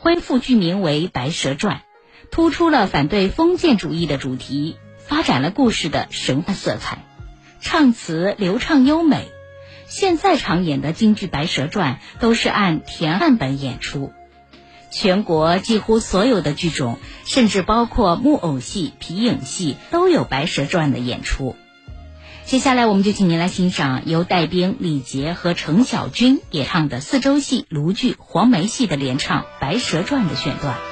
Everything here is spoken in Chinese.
恢复剧名为《白蛇传》，突出了反对封建主义的主题，发展了故事的神话色彩，唱词流畅优美。现在常演的京剧《白蛇传》都是按田汉本演出，全国几乎所有的剧种，甚至包括木偶戏、皮影戏，都有《白蛇传》的演出。接下来我们就请您来欣赏由戴冰、李杰和程小军演唱的四周戏、卢剧、黄梅戏的联唱《白蛇传》的选段。